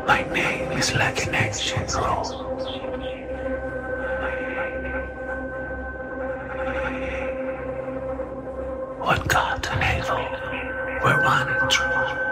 My name is like an ancient rose. What God and evil were one and true.